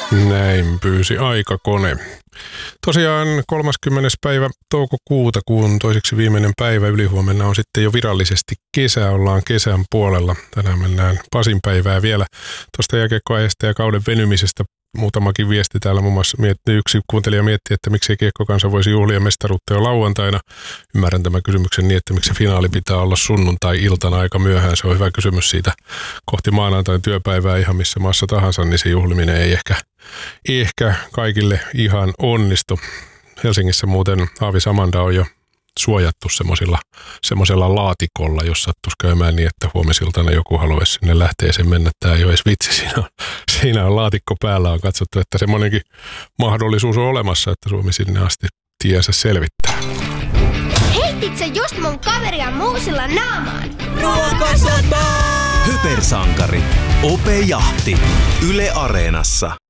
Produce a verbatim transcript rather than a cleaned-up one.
Näin pyysi aikakone. Tosiaan kolmaskymmenes päivä toukokuuta, kuun toiseksi viimeinen päivä, ylihuomenna on sitten jo virallisesti kesä, ollaan kesän puolella. Tänään mennään Pasin päivää vielä tuosta jääkiekkoaiheesta ja kauden venymisestä. Muutamakin viesti täällä muun muassa mietti, yksi kuuntelija mietti, että miksi kiekkokansa voisi juhlia mestaruutta jo lauantaina. Ymmärrän tämän kysymyksen niin, että miksi finaali pitää olla sunnuntai-iltana aika myöhään. Se on hyvä kysymys siitä kohti maanantain työpäivää ihan missä maassa tahansa, niin se juhliminen ei ehkä, ehkä kaikille ihan onnistu. Helsingissä muuten Aavis Amanda on jo suojattu semmoisella, semmoisella laatikolla, jos sattuisi käymään niin, että huomisiltana joku haluaisi sinne lähteeseen mennä. Tämä ei ole edes vitsi. Siinä on, siinä on laatikko päällä. On katsottu, että semmoinenkin mahdollisuus on olemassa, että Suomi sinne asti tiensä selvittää. Heitit sä just mun kaveria muusilla naamaan? Ruokasota! Hypersankari. Ope Jahti. Yle Areenassa.